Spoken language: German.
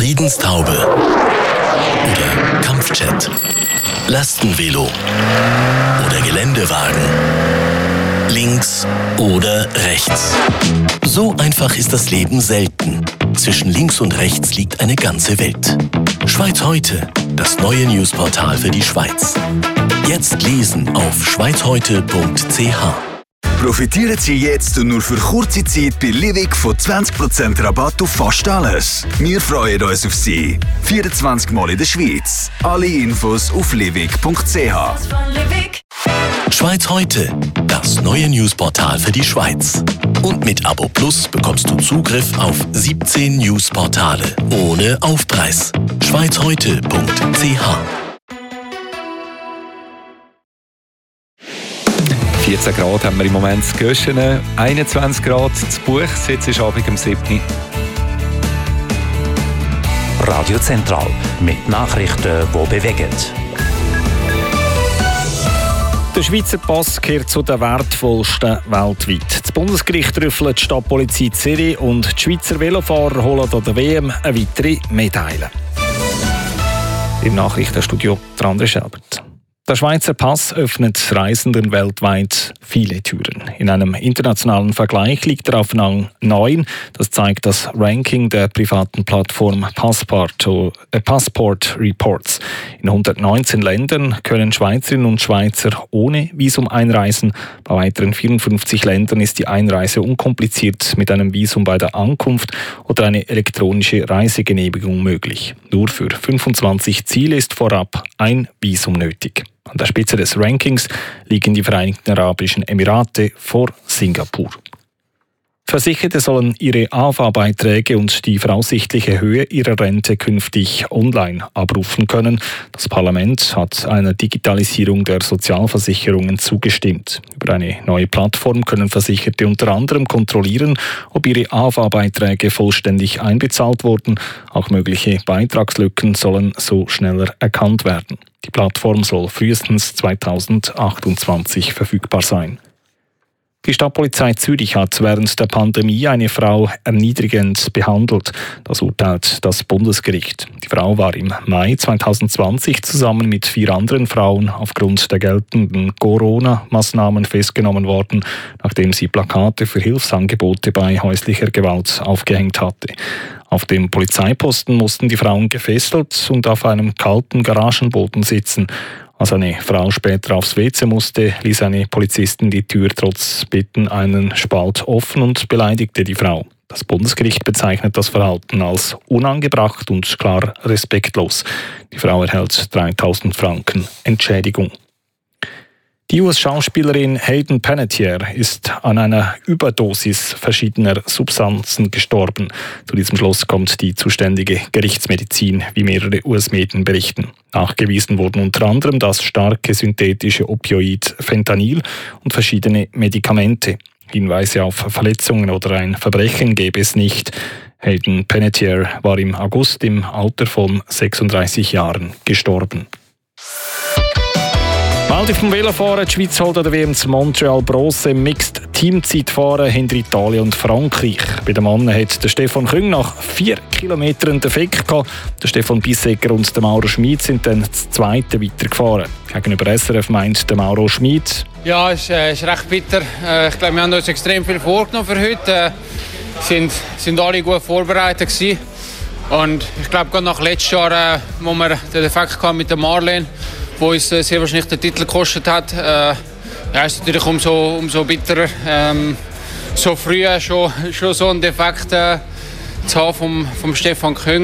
Friedenstaube oder Kampfjet, Lastenvelo oder Geländewagen, links oder rechts. So einfach ist das Leben selten. Zwischen links und rechts liegt eine ganze Welt. Schweiz heute, das neue Newsportal für die Schweiz. Jetzt lesen auf schweizheute.ch. Profitieren Sie jetzt und nur für kurze Zeit bei Livik von 20% Rabatt auf fast alles. Wir freuen uns auf Sie. 24 Mal in der Schweiz. Alle Infos auf livik.ch. Schweiz heute, das neue Newsportal für die Schweiz. Und mit Abo Plus bekommst du Zugriff auf 17 Newsportale ohne Aufpreis. schweizheute.ch. 14 Grad haben wir im Moment zu Göschenen, 21 Grad zu Buch, jetzt ist Abend um 7 Uhr. Radio Zentral mit Nachrichten, die bewegen. Der Schweizer Pass gehört zu den wertvollsten weltweit. Das Bundesgericht rüffelt die Stadtpolizei Zürich und die Schweizer Velofahrer holen an der WM eine weitere Medaille. Im Nachrichtenstudio André Schelbert. Der Schweizer Pass öffnet Reisenden weltweit viele Türen. In einem internationalen Vergleich liegt er auf Rang 9. Das zeigt das Ranking der privaten Plattform Passport Reports. In 119 Ländern können Schweizerinnen und Schweizer ohne Visum einreisen. Bei weiteren 54 Ländern ist die Einreise unkompliziert mit einem Visum bei der Ankunft oder eine elektronische Reisegenehmigung möglich. Nur für 25 Ziele ist vorab ein Visum nötig. An der Spitze des Rankings liegen die Vereinigten Arabischen Emirate vor Singapur. Versicherte sollen ihre AHV-Beiträge und die voraussichtliche Höhe ihrer Rente künftig online abrufen können. Das Parlament hat einer Digitalisierung der Sozialversicherungen zugestimmt. Über eine neue Plattform können Versicherte unter anderem kontrollieren, ob ihre AHV-Beiträge vollständig einbezahlt wurden. Auch mögliche Beitragslücken sollen so schneller erkannt werden. Die Plattform soll frühestens 2028 verfügbar sein. Die Stadtpolizei Zürich hat während der Pandemie eine Frau erniedrigend behandelt. Das urteilt das Bundesgericht. Die Frau war im Mai 2020 zusammen mit 4 anderen Frauen aufgrund der geltenden Corona-Maßnahmen festgenommen worden, nachdem sie Plakate für Hilfsangebote bei häuslicher Gewalt aufgehängt hatte. Auf dem Polizeiposten mussten die Frauen gefesselt und auf einem kalten Garagenboden sitzen. Als eine Frau später aufs WC musste, ließ eine Polizistin die Tür trotz Bitten einen Spalt offen und beleidigte die Frau. Das Bundesgericht bezeichnet das Verhalten als unangebracht und klar respektlos. Die Frau erhält 3.000 Franken Entschädigung. Die US-Schauspielerin Hayden Panettiere ist an einer Überdosis verschiedener Substanzen gestorben. Zu diesem Schluss kommt die zuständige Gerichtsmedizin, wie mehrere US-Medien berichten. Nachgewiesen wurden unter anderem das starke synthetische Opioid Fentanyl und verschiedene Medikamente. Hinweise auf Verletzungen oder ein Verbrechen gäbe es nicht. Hayden Panettiere war im August im Alter von 36 Jahren gestorben. Bald vom Velofahren. Die Schweiz holt an der WM zu Montreal Bronze im Mixed Teamzeitfahren hinter Italien und Frankreich. Bei den Männern hat der Stefan Küng nach 4 Kilometern den Defekt gehabt. Der Stefan Bissegger und der Mauro Schmid sind dann das Zweite weitergefahren. Gegenüber SRF meint der Mauro Schmid: Ja, es ist recht bitter. Ich glaube, wir haben uns extrem viel vorgenommen für heute. Sind alle gut vorbereitet gewesen. Und ich glaube, gerade nach letztes Jahr, wo wir den Defekt hatten mit der Marlene, wo uns sehr wahrscheinlich den Titel gekostet hat, ja, ist es natürlich umso bitterer, so früh schon so einen Defekt zu haben vom Stefan Küng.